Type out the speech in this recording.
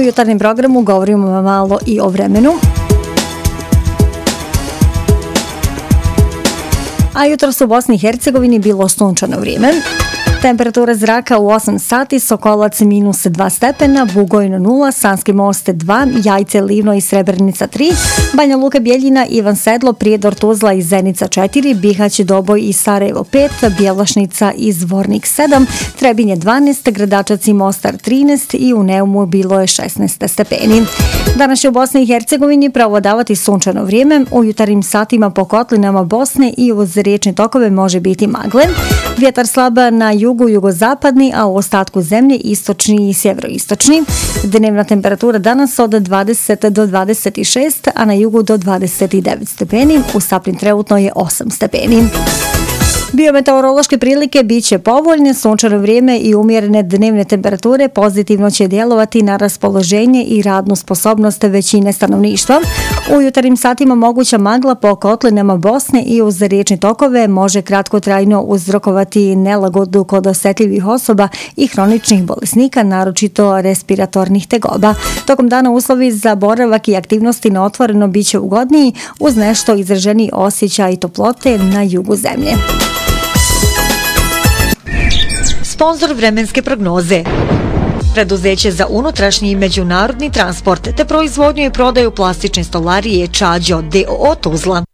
jutarnjem programu govorimo malo i o vremenu. A jutros u Bosni i Hercegovini bilo sunčano vrijeme. Temperatura zraka u 8 sati, Sokolac -2 stepena, Bugojno 0, Sanski most 2, Jajce, Livno i Srebrenica 3, Banja Luka, Bjeljina, Ivan Sedlo, Prijedor, Tuzla i Zenica 4, Bihać, Doboj i Sarajevo 5, Bjelošnica i Zvornik 7, Trebinje 12, Gradačac i Mostar 13 i u Neumu bilo je 16 stepeni. Danas će u Bosni i Hercegovini preovladavati sunčano vrijeme, u jutarnjim satima po kotlinama Bosne i uz riječne tokove može biti magle. Vjetar slaba na jugu, jugozapadni, a u ostatku zemlje istočni i sjeveroistočni. Dnevna temperatura danas od 20 do 26, a na jugu do 29 stepeni. U Saprin trenutno je 8 stepeni. Biometeorološke prilike bit će povoljne, sunčano vrijeme i umjerene dnevne temperature pozitivno će djelovati na raspoloženje i radnu sposobnost većine stanovništva. U jutarnjim satima moguća magla po kotlinama Bosne i uz riječne tokove može kratkotrajno uzrokovati nelagodu kod osjetljivih osoba i hroničnih bolesnika, naročito respiratornih tegoba. Tokom dana uslovi za boravak i aktivnosti na otvoreno bit će ugodniji uz nešto izraženiji osjećaj toplote na jugu zemlje. Sponzor vremenske prognoze. Preduzeće za unutrašnji i međunarodni transport te proizvodnju i prodaju plastične stolarije Čađo d.o.o. Tuzla.